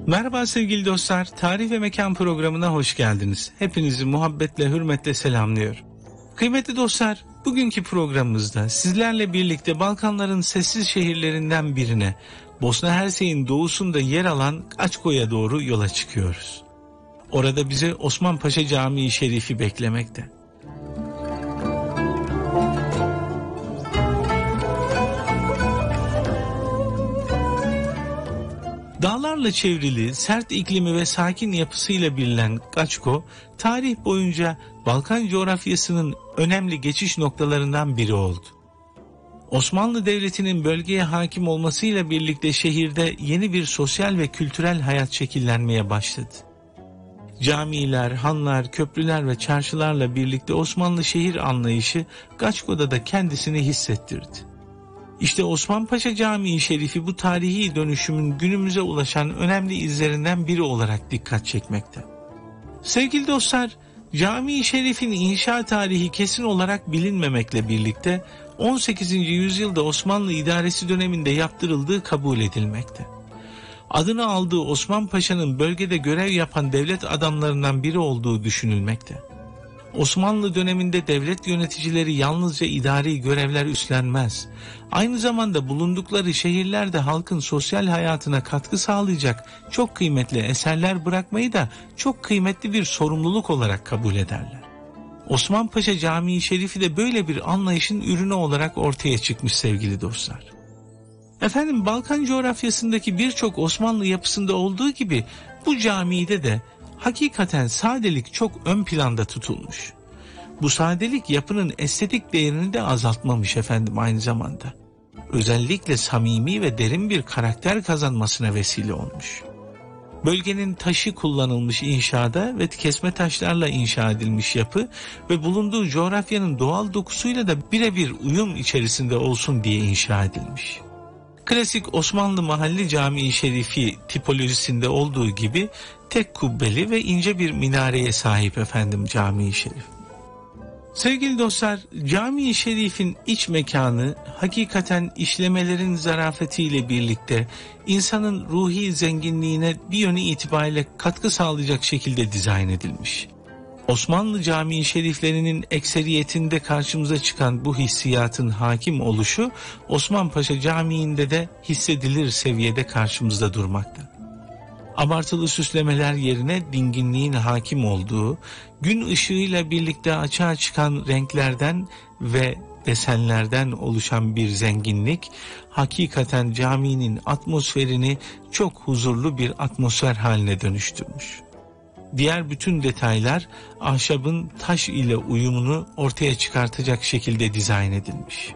Merhaba sevgili dostlar, Tarih ve Mekan programına hoş geldiniz. Hepinizi muhabbetle, hürmetle selamlıyorum. Kıymetli dostlar, bugünkü programımızda sizlerle birlikte Balkanların sessiz şehirlerinden birine, Bosna Hersek'in doğusunda yer alan Gaçko'ya doğru yola çıkıyoruz. Orada bizi Osmanpaşa Camii Şerifi beklemekte. Dağlarla çevrili, sert iklimi ve sakin yapısıyla bilinen Gaçko, tarih boyunca Balkan coğrafyasının önemli geçiş noktalarından biri oldu. Osmanlı Devleti'nin bölgeye hakim olmasıyla birlikte şehirde yeni bir sosyal ve kültürel hayat şekillenmeye başladı. Camiler, hanlar, köprüler ve çarşılarla birlikte Osmanlı şehir anlayışı Gaçko'da da kendisini hissettirdi. İşte Osmanpaşa Camii Şerifi bu tarihi dönüşümün günümüze ulaşan önemli izlerinden biri olarak dikkat çekmekte. Sevgili dostlar, Camii Şerif'in inşa tarihi kesin olarak bilinmemekle birlikte 18. yüzyılda Osmanlı idaresi döneminde yaptırıldığı kabul edilmekte. Adını aldığı Osman Paşa'nın bölgede görev yapan devlet adamlarından biri olduğu düşünülmekte. Osmanlı döneminde devlet yöneticileri yalnızca idari görevler üstlenmez, aynı zamanda bulundukları şehirlerde halkın sosyal hayatına katkı sağlayacak çok kıymetli eserler bırakmayı da çok kıymetli bir sorumluluk olarak kabul ederler. Osmanpaşa Camii Şerifi de böyle bir anlayışın ürünü olarak ortaya çıkmış sevgili dostlar. Efendim, Balkan coğrafyasındaki birçok Osmanlı yapısında olduğu gibi bu camide de hakikaten sadelik çok ön planda tutulmuş. Bu sadelik yapının estetik değerini de azaltmamış efendim aynı zamanda. Özellikle samimi ve derin bir karakter kazanmasına vesile olmuş. Bölgenin taşı kullanılmış inşada ve kesme taşlarla inşa edilmiş yapı ve bulunduğu coğrafyanın doğal dokusuyla da birebir uyum içerisinde olsun diye inşa edilmiş. Klasik Osmanlı Mahalli Camii Şerifi tipolojisinde olduğu gibi tek kubbeli ve ince bir minareye sahip efendim Camii Şerif. Sevgili dostlar, Camii Şerif'in iç mekanı hakikaten işlemelerin zarafetiyle birlikte insanın ruhi zenginliğine bir yönü itibariyle katkı sağlayacak şekilde dizayn edilmiş. Osmanlı Camii Şeriflerinin ekseriyetinde karşımıza çıkan bu hissiyatın hakim oluşu Osmanpaşa Camii'nde de hissedilir seviyede karşımızda durmakta. Abartılı süslemeler yerine dinginliğin hakim olduğu, gün ışığıyla birlikte açığa çıkan renklerden ve desenlerden oluşan bir zenginlik, hakikaten caminin atmosferini çok huzurlu bir atmosfer haline dönüştürmüş. Diğer bütün detaylar ahşabın taş ile uyumunu ortaya çıkartacak şekilde dizayn edilmiş.